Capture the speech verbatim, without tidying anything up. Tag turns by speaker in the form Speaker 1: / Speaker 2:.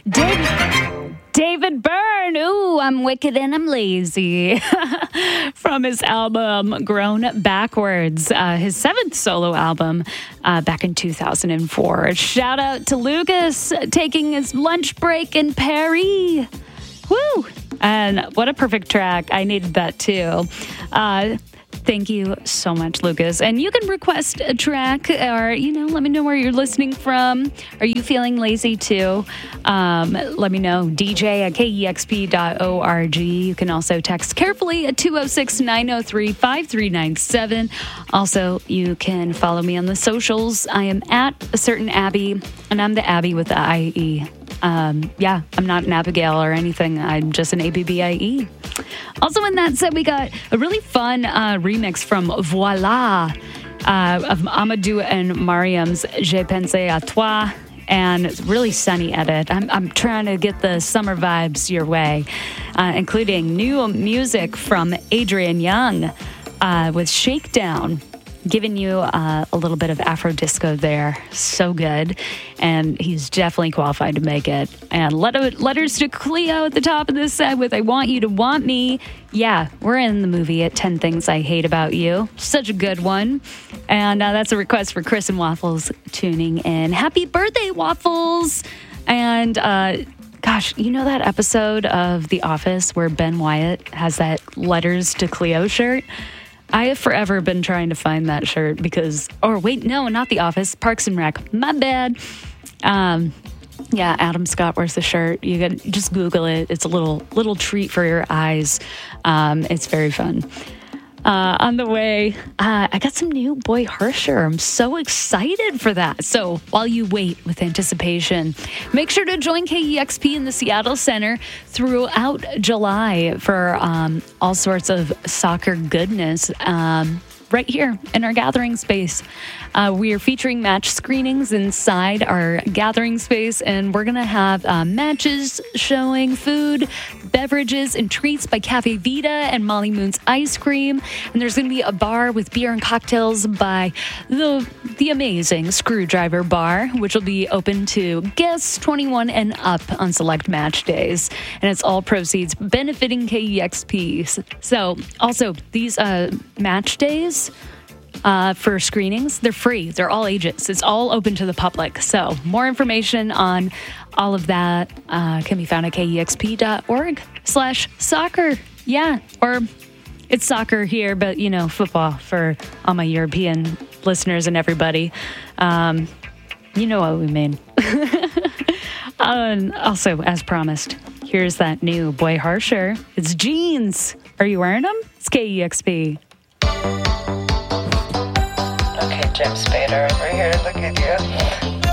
Speaker 1: David, David Byrne. Ooh, I'm wicked and I'm lazy. From his album Grown Backwards, uh, his seventh solo album uh, back in two thousand four. Shout out to Lucas taking his lunch break in Paris. Woo! And what a perfect track. I needed that too. Uh, Thank you so much, Lucas. And you can request a track or, you know, let me know where you're listening from. Are you feeling lazy too? Um, let me know. D J at K E X P dot org. You can also text carefully at two oh six, nine oh three, five three nine seven. Also, you can follow me on the socials. I am at a certain Abby, and I'm the Abby with the I E. Um, yeah, I'm not an Abigail or anything. I'm just an A B B I E. Also, in that set, we got a really fun uh, remix from Voila uh, of Amadou and Mariam's Je Pensais à Toi, and it's a really sunny edit. I'm, I'm trying to get the summer vibes your way, uh, including new music from Adrian Young uh, with Shakedown. Giving you uh, a little bit of Afro disco there. So good. And he's definitely qualified to make it. And letter, letters to Cleo at the top of this set with I Want You to Want Me. Yeah, we're in the movie at ten Things I Hate About You. Such a good one. And uh, that's a request for Chris and Waffles tuning in. Happy birthday, Waffles! And uh, gosh, you know that episode of The Office where Ben Wyatt has that letters to Cleo shirt? I have forever been trying to find that shirt because, or wait, no, not The Office, Parks and Rec. My bad. Um, yeah, Adam Scott wears the shirt. You can just Google it. It's a little little treat for your eyes. Um, it's very fun. Uh, on the way, uh, I got some new Boy Harsher. I'm so excited for that. So while you wait with anticipation, make sure to join K E X P in the Seattle Center throughout July for um, all sorts of soccer goodness. Um, right here in our gathering space. Uh, we are featuring match screenings inside our gathering space, and we're going to have uh, matches showing food, beverages, and treats by Cafe Vita and Molly Moon's Ice Cream. And there's going to be a bar with beer and cocktails by the, the amazing Screwdriver Bar, which will be open to guests twenty-one and up on select match days. And it's all proceeds benefiting K E X P. So also, these uh, match days, Uh, for screenings, they're free. They're all ages. It's all open to the public. So more information on all of that uh, can be found at kexp.org slash soccer. Yeah, or it's soccer here, but, you know, football for all my European listeners and everybody. Um, you know what we mean. And also, as promised, here's that new Boy Harsher. It's jeans. Are you wearing them? It's K E X P.
Speaker 2: Okay, Jim Spader over here, look at you.